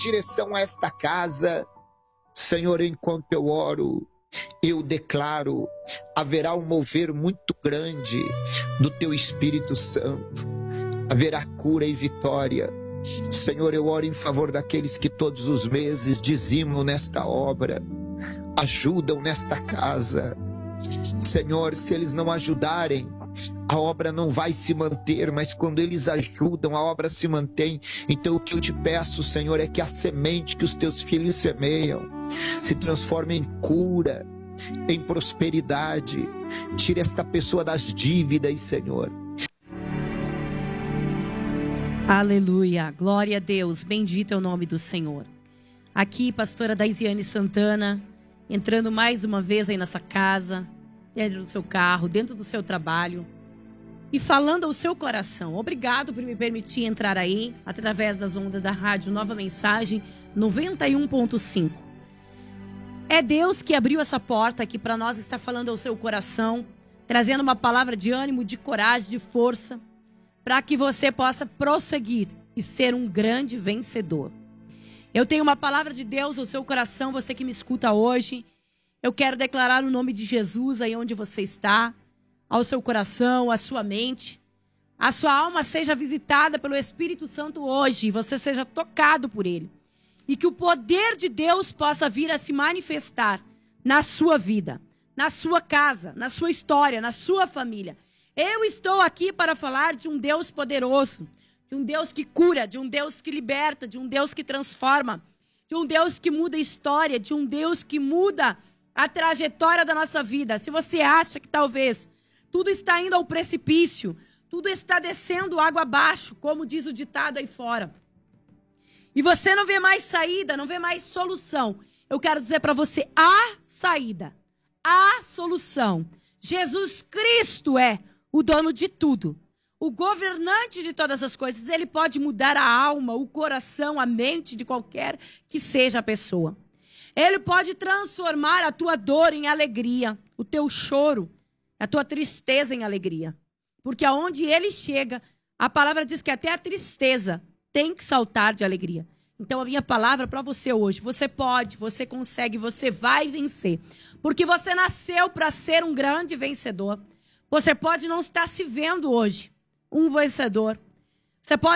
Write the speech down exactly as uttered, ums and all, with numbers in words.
direção a esta casa. Senhor, enquanto eu oro, eu declaro, haverá um mover muito grande do Teu Espírito Santo, haverá cura e vitória. Senhor, eu oro em favor daqueles que todos os meses dizimam nesta obra, ajudam nesta casa. Senhor, se eles não ajudarem, a obra não vai se manter, mas quando eles ajudam, a obra se mantém. Então o que eu te peço, Senhor, é que a semente que os teus filhos semeiam se transforme em cura, em prosperidade. Tire esta pessoa das dívidas, Senhor. Aleluia, glória a Deus, bendito é o nome do Senhor. Aqui, pastora Daisiane Santana, entrando mais uma vez aí nessa casa, dentro do seu carro, dentro do seu trabalho, e falando ao seu coração. Obrigado por me permitir entrar aí, através das ondas da rádio Nova Mensagem noventa e um ponto cinco. É Deus que abriu essa porta aqui para nós, estar falando ao seu coração, trazendo uma palavra de ânimo, de coragem, de força, para que você possa prosseguir e ser um grande vencedor. Eu tenho uma palavra de Deus ao seu coração, você que me escuta hoje. Eu quero declarar o nome de Jesus aí onde você está, ao seu coração, à sua mente. A sua alma seja visitada pelo Espírito Santo hoje, e você seja tocado por Ele. E que o poder de Deus possa vir a se manifestar na sua vida, na sua casa, na sua história, na sua família. Eu estou aqui para falar de um Deus poderoso, de um Deus que cura, de um Deus que liberta, de um Deus que transforma, de um Deus que muda a história, de um Deus que muda a trajetória da nossa vida. Se você acha que talvez tudo está indo ao precipício, tudo está descendo água abaixo, como diz o ditado aí fora, e você não vê mais saída, não vê mais solução, eu quero dizer para você, há saída, há solução. Jesus Cristo é o dono de tudo, o governante de todas as coisas. Ele pode mudar a alma, o coração, a mente de qualquer que seja a pessoa. Ele pode transformar a tua dor em alegria, o teu choro, a tua tristeza em alegria. Porque aonde Ele chega, a palavra diz que até a tristeza tem que saltar de alegria. Então a minha palavra para você hoje, você pode, você consegue, você vai vencer. Porque você nasceu para ser um grande vencedor. Você pode não estar se vendo hoje um vencedor. Você pode